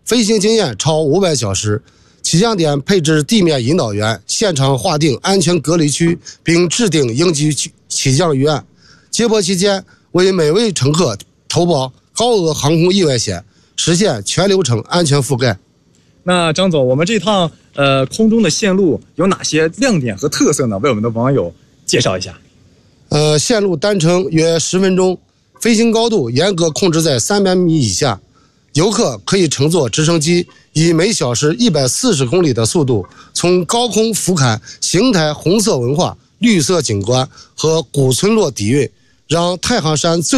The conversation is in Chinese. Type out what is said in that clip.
飞行经验超500小时。起降点配置地面引导员，现场划定安全隔离区，并制定应急起降预案。接驳期间，为每位乘客投保高额航空意外险，实现全流程安全覆盖。 那张总，我们这趟空中的线路有哪些亮点和特色呢？为我们的网友介绍一下。 线路单程约10分钟，飞行高度严格控制在300米以下。游客可以乘坐直升机，以每小时140公里的速度，从高空俯瞰邢台红色文化、绿色景观和古村落底蕴，让太行山最